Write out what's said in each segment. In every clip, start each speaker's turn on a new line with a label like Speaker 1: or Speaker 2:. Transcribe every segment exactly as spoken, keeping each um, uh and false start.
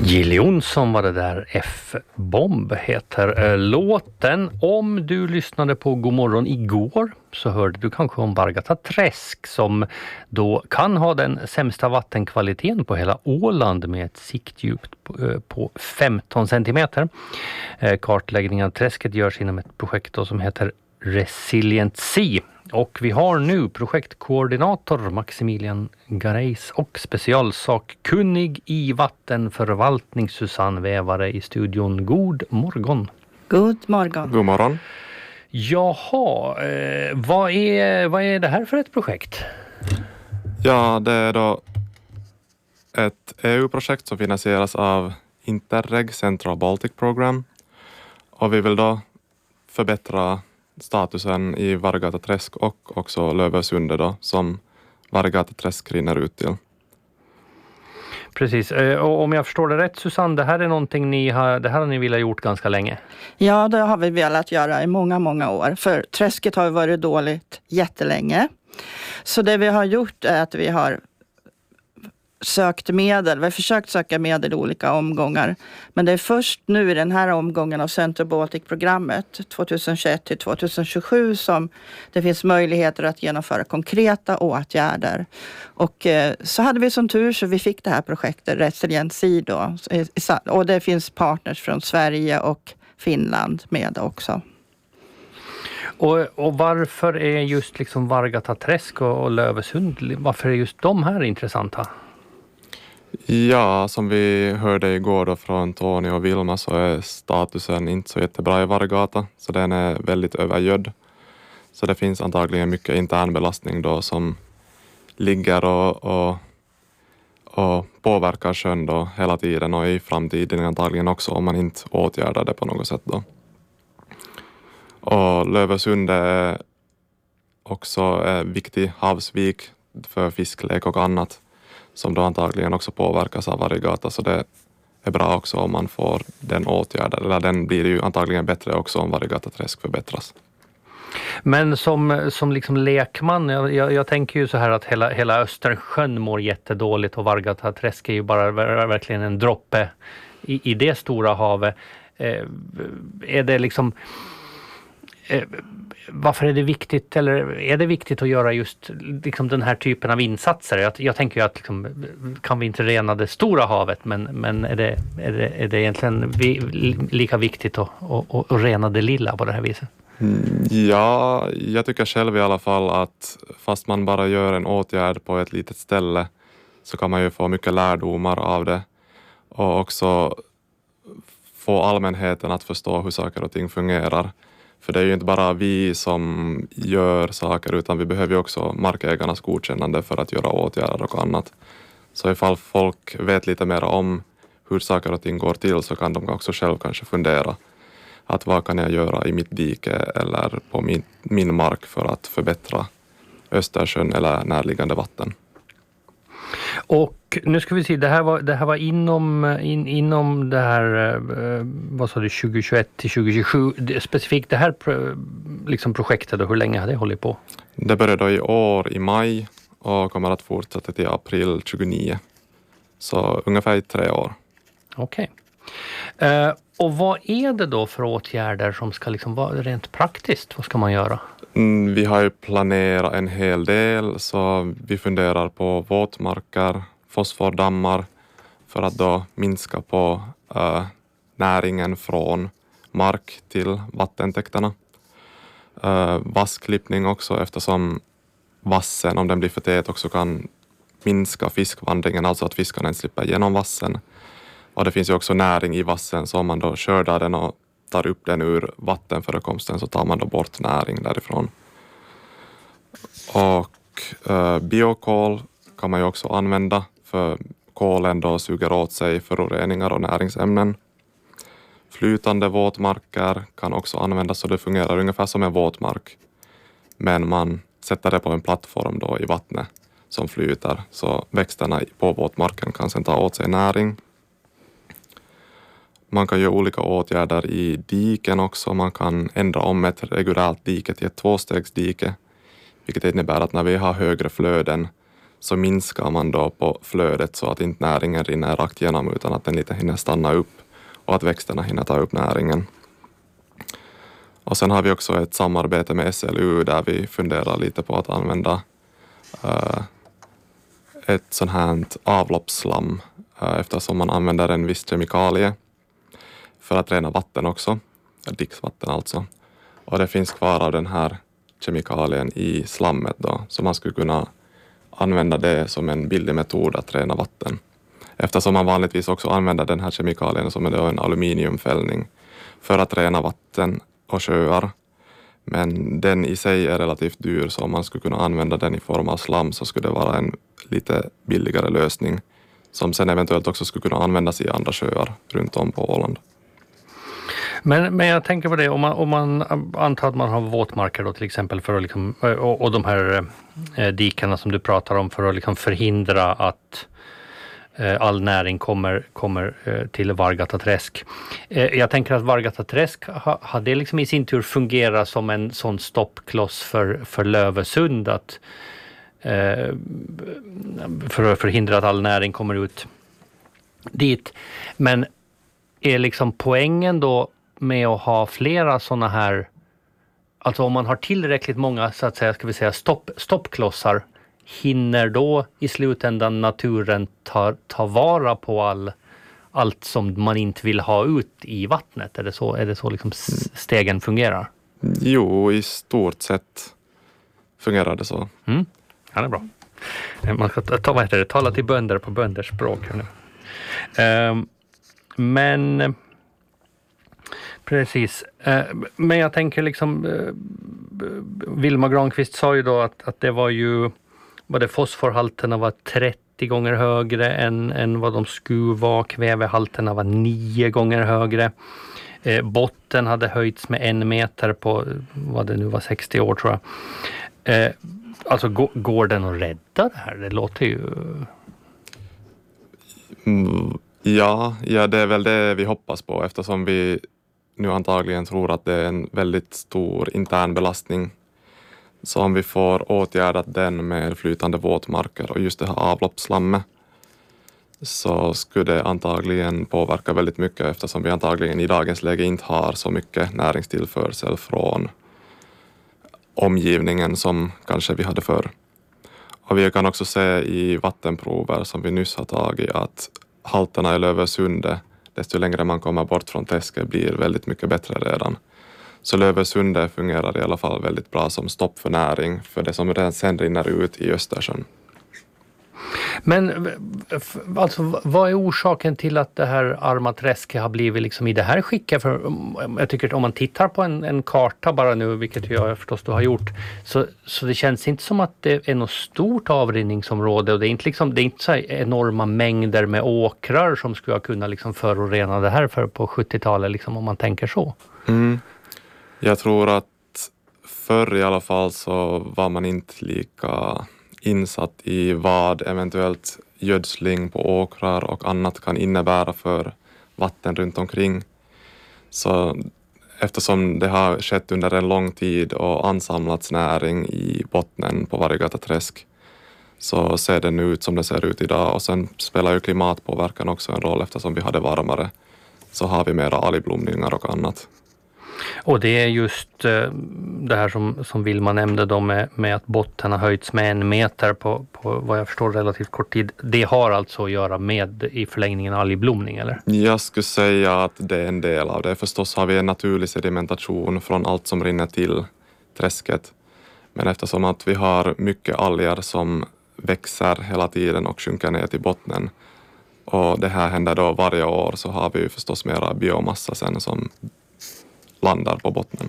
Speaker 1: Jill Johnson var det där. F-bomb heter låten. Om du lyssnade på Godmorgon igår så hörde du kanske om Vargata träsk som då kan ha den sämsta vattenkvaliteten på hela Åland med ett siktdjup på femton centimeter. Kartläggningen av träsket görs inom ett projekt som heter Resilient Sea. Och vi har nu projektkoordinator Maximilian Gareis och specialsakkunnig i vattenförvaltning Susanne Vävare i studion. God morgon.
Speaker 2: God morgon.
Speaker 3: God morgon.
Speaker 1: Jaha, eh, vad, är, vad är det här för ett projekt?
Speaker 3: Ja, det är då ett E U-projekt som finansieras av Interreg Central Baltic Program. Och vi vill då förbättra statusen i Vargata träsk och också Lövösundet då, som Vargata träsk rinner ut till.
Speaker 1: Precis, och om jag förstår det rätt Susanne, det här är någonting ni har, det här har ni velat gjort ganska länge.
Speaker 2: Ja, det har vi velat göra i många, många år. För träsket har varit dåligt jättelänge. Så det vi har gjort är att vi har sökt medel. Vi har försökt söka medel i olika omgångar. Men det är först nu i den här omgången av Central Baltic-programmet tjugohundratjugoett till tjugohundratjugosju som det finns möjligheter att genomföra konkreta åtgärder. Och eh, så hade vi som tur så vi fick det här projektet Resilient Sea då. Och det finns partners från Sverige och Finland med också.
Speaker 1: Och, och varför är just liksom Vargata träsk och, och Lövösund, varför är just de här intressanta?
Speaker 3: Ja, som vi hörde igår då från Tony och Vilma så är statusen inte så jättebra i Vargata. Så den är väldigt övergödd. Så det finns antagligen mycket internbelastning då som ligger och, och, och påverkar sjön då hela tiden och i framtiden antagligen också om man inte åtgärdar det på något sätt då. Och Lövösund är också en viktig havsvik för fisklek och annat som då antagligen också påverkas av Vargata, så det är bra också om man får den åtgärden, eller den blir ju antagligen bättre också om Vargata träsk förbättras.
Speaker 1: Men som, som liksom lekman, jag, jag, jag tänker ju så här att hela, hela Östersjön mår jättedåligt och Vargata träsk är ju bara verkligen en droppe i, i det stora havet. Eh, är det liksom... Eh, varför är det viktigt, eller är det viktigt att göra just liksom den här typen av insatser? Jag, jag tänker ju att liksom, kan vi inte rena det stora havet, men, men är, det, är, det, är det egentligen vi, lika viktigt att, att, att rena det lilla på det här viset?
Speaker 3: Ja, jag tycker själv i alla fall att fast man bara gör en åtgärd på ett litet ställe så kan man ju få mycket lärdomar av det och också få allmänheten att förstå hur saker och ting fungerar. För det är ju inte bara vi som gör saker utan vi behöver ju också markägarnas godkännande för att göra åtgärder och annat. Så ifall folk vet lite mer om hur saker och ting går till så kan de också själv kanske fundera att vad kan jag göra i mitt dike eller på min, min mark för att förbättra Östersjön eller närliggande vatten.
Speaker 1: Och nu ska vi se, det här var, det här var inom, in, inom det här, eh, vad sa du, tjugohundratjugoett till tjugohundratjugosju, specifikt det här liksom projektet och hur länge har det hållit på?
Speaker 3: Det började i år i maj och kommer att fortsätta till april tjugonio. Så ungefär i tre år.
Speaker 1: Okej. Okay. Eh, och vad är det då för åtgärder som ska liksom vara rent praktiskt? Vad ska man göra?
Speaker 3: Mm, vi har ju planerat en hel del så vi funderar på våtmarker, fosfordammar för att då minska på äh, näringen från mark till vattentäkterna. Äh, vassklippning också eftersom vassen om den blir för tät också kan minska fiskvandringen, alltså att fiskarna inte slipper genom vassen. Och det finns ju också näring i vassen så om man då skördar den och tar upp den ur vattenförekomsten så tar man då bort näring därifrån. Och äh, biokol kan man ju också använda för kolen då suger åt sig föroreningar och näringsämnen. Flytande våtmarker kan också användas så det fungerar ungefär som en våtmark. Men man sätter det på en plattform då i vattnet som flyter så växterna på våtmarken kan sedan ta åt sig näring. Man kan göra olika åtgärder i diken också. Man kan ändra om ett reguljärt dike till ett tvåstegsdike. Vilket innebär att när vi har högre flöden så minskar man då på flödet så att inte näringen rinner rakt igenom utan att den lite hinner stanna upp och att växterna hinner ta upp näringen. Och sen har vi också ett samarbete med S L U där vi funderar lite på att använda uh, ett sånt här avloppsslam uh, eftersom man använder en viss kemikalie för att rena vatten också, dricksvatten alltså. Och det finns kvar av den här kemikalien i slammet då, så man skulle kunna använda det som en billig metod att rena vatten. Eftersom man vanligtvis också använder den här kemikalien som är då en aluminiumfällning för att rena vatten och sjöar. Men den i sig är relativt dyr, så om man skulle kunna använda den i form av slam så skulle det vara en lite billigare lösning som sen eventuellt också skulle kunna användas i andra sjöar runt om på Åland.
Speaker 1: Men, men jag tänker på det, om man, om man antar att man har våtmarker då till exempel för att liksom, och, och de här eh, dikarna som du pratar om för att liksom förhindra att eh, all näring kommer, kommer eh, till Vargataträsk. Eh, jag tänker att Vargataträsk har ha det liksom i sin tur fungerat som en sån stoppkloss för, för Lövesund att eh, för att förhindra att all näring kommer ut dit. Men är liksom poängen då med att ha flera sådana här, alltså om man har tillräckligt många så att säga, ska vi säga stopp, stoppklossar, hinner då i slutändan naturen ta, ta vara på all, allt som man inte vill ha ut i vattnet? Är det så, är det så liksom stegen fungerar?
Speaker 3: Jo, i stort sett fungerar det så.
Speaker 1: Mm. Ja, det är bra. Man ska ta, vad heter det, tala till bönder på bönders språk här nu. Um, men precis. Men jag tänker liksom Vilma Granqvist sa ju då att, att det var ju både fosforhalterna var trettio gånger högre än, än vad de skulle vara. Kvävehalterna var nio gånger högre. Eh, botten hade höjts med en meter på vad det nu var sextio år tror jag. Eh, alltså går, går den att rädda det här? Det låter ju...
Speaker 3: Mm, ja, ja, det är väl det vi hoppas på eftersom vi nu antagligen tror att det är en väldigt stor intern belastning. Så om vi får åtgärdat den med flytande våtmarker och just det här avloppsslammet så skulle det antagligen påverka väldigt mycket eftersom vi antagligen i dagens läge inte har så mycket näringstillförsel från omgivningen som kanske vi hade förr. Och vi kan också se i vattenprover som vi nyss har tagit att halterna i Lövösundet, desto längre man kommer bort från träsket, blir väldigt mycket bättre redan. Så Lövösundet fungerar i alla fall väldigt bra som stopp för näring för det som redan sen rinner ut i Östersjön.
Speaker 1: Men alltså, vad är orsaken till att det här arma träsket har blivit liksom i det här skicket? För jag tycker att om man tittar på en, en karta bara nu, vilket jag förstås du har gjort, så, så det känns inte som att det är något stort avrinningsområde och det är inte, liksom, det är inte så enorma mängder med åkrar som skulle kunna liksom förorena det här för på sjuttiotalet liksom, om man tänker så.
Speaker 3: Mm. Jag tror att förr i alla fall så var man inte lika insatt i vad eventuellt gödsling på åkrar och annat kan innebära för vatten runt omkring. Så eftersom det har skett under en lång tid och ansamlats näring i bottnen på Vargataträsk så ser det nu ut som det ser ut idag. Och sen spelar ju klimatpåverkan också en roll eftersom vi hade varmare så har vi mera algblomningar och annat.
Speaker 1: Och det är just eh, det här som, som Vilma nämnde då med, med att botten har höjts med en meter på, på vad jag förstår relativt kort tid. Det har alltså att göra med i förlängningen algblomning, eller? Jag
Speaker 3: skulle säga att det är en del av det. Förstås har vi en naturlig sedimentation från allt som rinner till träsket. Men eftersom att vi har mycket alger som växer hela tiden och sjunker ner till bottnen och det här händer då varje år så har vi ju förstås mera biomassa sen som landar på bottnen.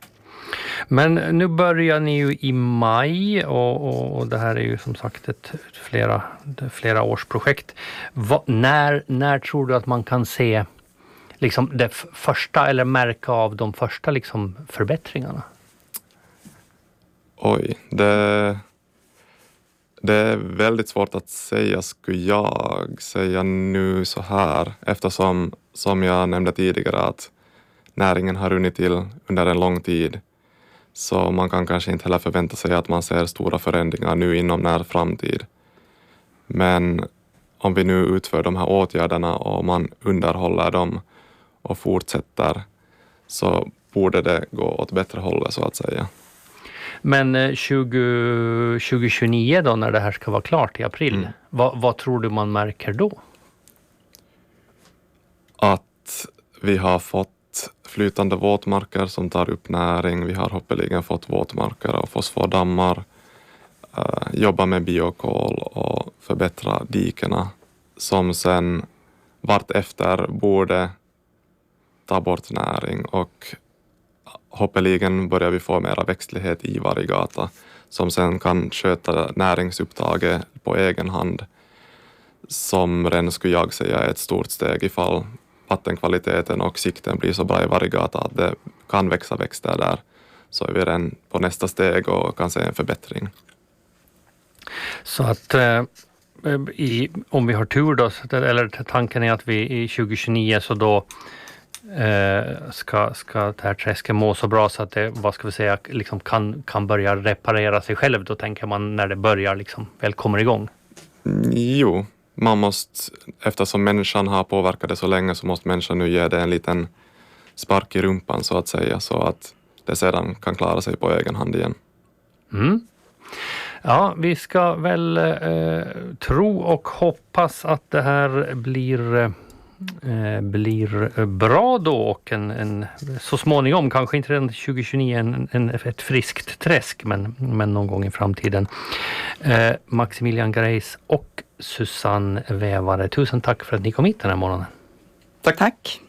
Speaker 1: Men nu börjar ni ju i maj och, och, och det här är ju som sagt ett flera, flera års projekt. Va, när, när tror du att man kan se liksom det f- första eller märka av de första liksom förbättringarna?
Speaker 3: Oj, det, det är väldigt svårt att säga skulle jag säga nu så här eftersom som jag nämnde tidigare att näringen har runnit till under en lång tid. Så man kan kanske inte heller förvänta sig att man ser stora förändringar nu inom när framtid. Men om vi nu utför de här åtgärderna och man underhåller dem och fortsätter, så borde det gå åt bättre håll så att säga.
Speaker 1: Men tjugo tjugonio då, när det här ska vara klart i april, mm. vad, vad tror du man märker då?
Speaker 3: Att vi har fått flytande våtmarker som tar upp näring. Vi har hoppeligen fått våtmarker och fosfordammar. Uh, jobba med biokol och förbättra dikena som sen vart efter borde ta bort näring, och hoppeligen börjar vi få mera växtlighet i Varigata som sen kan sköta näringsupptaget på egen hand, som redan skulle jag säga är ett stort steg ifall vattenkvaliteten och sikten blir så bra i Varigata att det kan växa växter där, så är vi redan på nästa steg och kan se en förbättring.
Speaker 1: Så att eh, i, om vi har tur då, eller tanken är att vi i tjugo tjugonio så då eh, ska, ska det här träsket må så bra så att det, vad ska vi säga, liksom kan, kan börja reparera sig själv, då tänker man när det börjar liksom väl kommer igång.
Speaker 3: Jo, man måste, eftersom människan har påverkat det så länge, så måste människan nu ge det en liten spark i rumpan så att säga, så att det sedan kan klara sig på egen hand igen.
Speaker 1: Mm. Ja, vi ska väl eh, tro och hoppas att det här blir, eh, blir bra då, och en, en, så småningom, kanske inte redan tjugo tjugonio, en, en, ett friskt träsk, men, men någon gång i framtiden. Eh, Maximilian Greis och Susanne Vävare, tusen tack för att ni kom hit den här morgonen.
Speaker 2: Tack. Tack.